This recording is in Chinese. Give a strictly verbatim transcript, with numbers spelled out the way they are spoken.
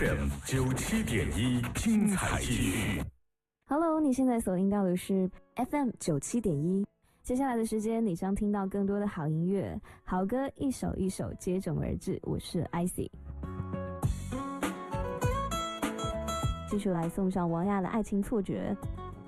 F M 九七点一，精彩继续。 Hello， 你现在锁定到的是 F M 九七点一。接下来的时间，你将听到更多的好音乐，好歌一首一首接踵而至。我是 I C， 继续来送上王亚的《爱情错觉》。